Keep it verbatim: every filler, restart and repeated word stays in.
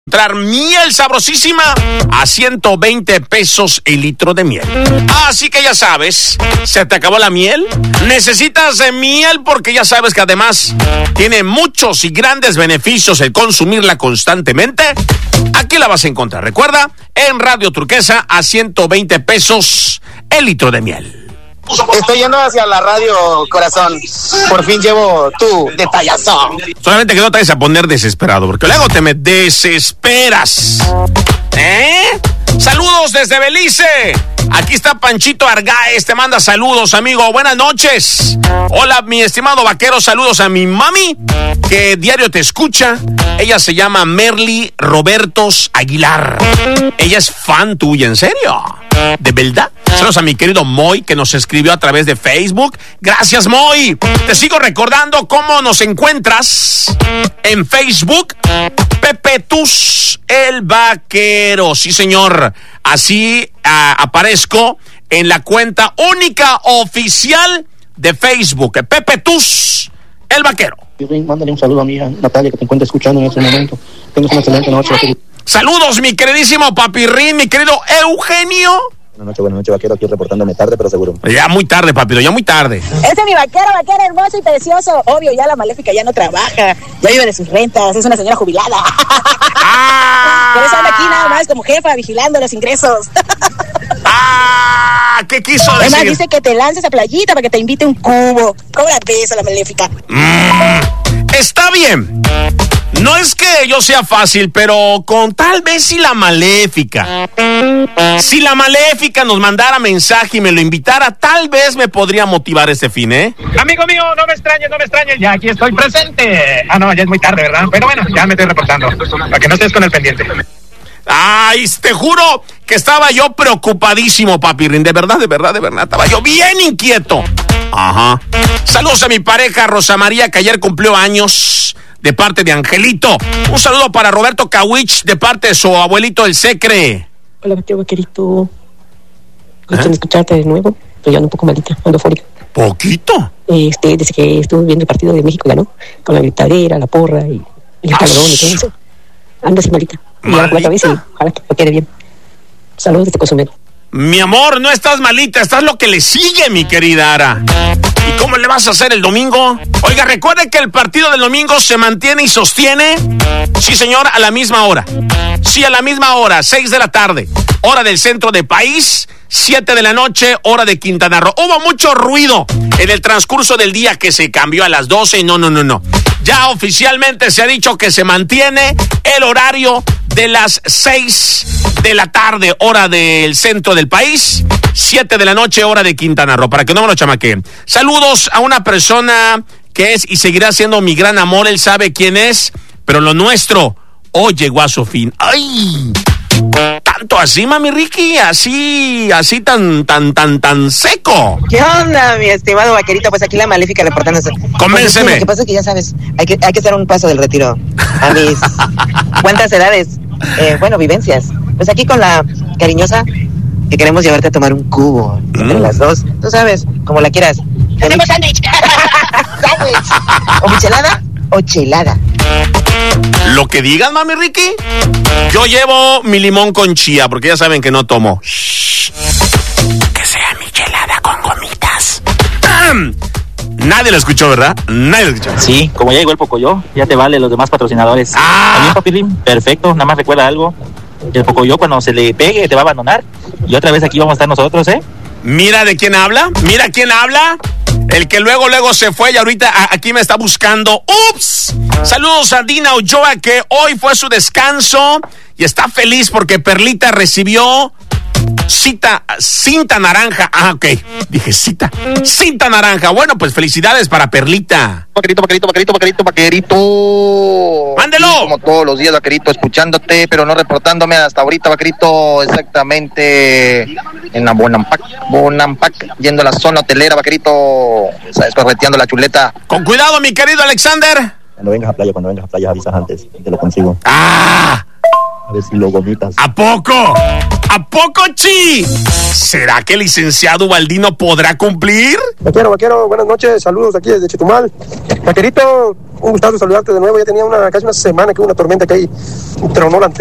Encontrar miel sabrosísima a ciento veinte pesos el litro de miel. Así que ya sabes, ¿se te acabó la miel? Necesitas de miel porque ya sabes que además tiene muchos y grandes beneficios el consumirla constantemente. Aquí la vas a encontrar, recuerda, en Radio Turquesa a ciento veinte pesos el litro de miel. Estoy yendo hacia la radio, corazón. Por fin llevo tu detallazón. Solamente que no te vayas a poner desesperado, porque luego te me desesperas. ¿Eh? Saludos desde Belice. Aquí está Panchito Argaez, te manda saludos, amigo. Buenas noches. Hola, mi estimado vaquero, saludos a mi mami, que diario te escucha. Ella se llama Merly Robertos Aguilar. Ella es fan tuya, ¿en serio? ¿De verdad? Saludos a mi querido Moy, que nos escribió a través de Facebook. Gracias, Moy. Te sigo recordando cómo nos encuentras en Facebook. Pepe Tus, el vaquero. Sí, señor. Así uh, aparezco en la cuenta única oficial de Facebook. Pepe Tus, el vaquero. Mándale un saludo a mi hija Natalia, que te encuentra escuchando en este momento. Tengas una excelente noche. Saludos, mi queridísimo Papirrín, mi querido Eugenio. Buenas noches, buenas noches, vaquero, aquí reportándome tarde, pero seguro. Ya muy tarde, papito, ya muy tarde. Ese es mi vaquero, vaquero hermoso y precioso. Obvio, ya la maléfica ya no trabaja, ya vive de sus rentas, es una señora jubilada. ¡Ah! Por eso anda aquí nada más como jefa, vigilando los ingresos. ¡Ah! ¿Qué quiso decir? Además dice que te lances a playita para que te invite un cubo. ¿Cómo la ves a la maléfica? Mm, está bien. No es que yo sea fácil, pero con tal vez si la maléfica. Si la maléfica nos mandara mensaje y me lo invitara, tal vez me podría motivar este fin, ¿eh? Amigo mío, no me extrañes, no me extrañes, ya aquí estoy presente. Ah, no, ya es muy tarde, ¿verdad? Pero bueno, ya me estoy reportando, para que no estés con el pendiente. Ay, te juro que estaba yo preocupadísimo, Papirrín. De verdad, de verdad, de verdad. Estaba yo bien inquieto. Ajá. Saludos a mi pareja Rosa María, que ayer cumplió años, de parte de Angelito. Un saludo para Roberto Kawich, de parte de su abuelito el Secre. Hola, vaquero, vaquerito. Gusto en escucharte de nuevo, pero ya ando un poco malita, ando fórica. ¿Poquito? Este, desde que estuve viendo el partido de México ganó, con la gritadera, la porra y, y el calorón y todo eso. Ando así malita. Y ahora por la cabeza y ojalá que me quede bien. Saludos desde Cozumel. Mi amor, no estás malita, estás lo que le sigue, mi querida Ara. ¿Y cómo le vas a hacer el domingo? Oiga, recuerde que el partido del domingo se mantiene y sostiene. Sí, señor, a la misma hora. Sí, a la misma hora, seis de la tarde. Hora del centro del país, siete de la noche, hora de Quintana Roo. Hubo mucho ruido en el transcurso del día que se cambió a las doce. No, no, no, no. Ya oficialmente se ha dicho que se mantiene el horario de las seis de la tarde, hora del centro del país, siete de la noche, hora de Quintana Roo, para que no me lo chamaqueen. Saludos a una persona que es y seguirá siendo mi gran amor, él sabe quién es, pero lo nuestro hoy llegó a su fin. ¡Ay! Tanto así, mami Ricky, así, así tan, tan, tan, tan seco. ¿Qué onda, mi estimado vaquerito? Pues aquí la maléfica reportándose. Convénceme. Pues, lo que pasa es que ya sabes, hay que, hay que hacer un paso del retiro a mis cuántas edades, eh, bueno, vivencias. Pues aquí con la cariñosa que queremos llevarte a tomar un cubo entre mm. las dos. Tú sabes, como la quieras. ¡Hacemos sándwich! ¡Sándwich! ¿O michelada o chelada? Lo que digas, mami Ricky. Yo llevo mi limón con chía, porque ya saben que no tomo. Shh. Que sea michelada con gomitas. Nadie lo escuchó, ¿verdad? Nadie lo escuchó. Sí, como ya llegó el Pocoyo, ya te vale los demás patrocinadores. Ah. También, Papirrín, perfecto, nada más recuerda algo. El Pocoyo cuando se le pegue te va a abandonar. Y otra vez aquí vamos a estar nosotros, ¿eh? Mira de quién habla, mira quién habla. El que luego, luego se fue y ahorita a, aquí me está buscando. ¡Ups! Saludos a Dina Ochoa, que hoy fue su descanso y está feliz porque Perlita recibió cita, cinta naranja. Ah, ok. Dije cita. Cinta naranja. Bueno, pues felicidades para Perlita. Vaquerito, vaquerito, vaquerito, vaquerito, vaquerito. ¡Mándelo! Sí, como todos los días, vaquerito, escuchándote, pero no reportándome hasta ahorita, vaquerito, exactamente en la Bonampak, Bonampak, yendo a la zona hotelera, vaquerito, sabes, correteando la chuleta. Con cuidado, mi querido Alexander. Cuando vengas a playa, cuando vengas a playa avisas antes, te lo consigo. ¡Ah! A ver si lo gomitas. ¿A poco? ¿A poco, Chi? ¿Será que el licenciado Ubaldino podrá cumplir? Vaquero, vaquero, buenas noches, saludos aquí desde Chetumal. Vaquerito, un gustazo saludarte de nuevo, ya tenía una casi una semana que hubo una tormenta que ahí tronó la antena.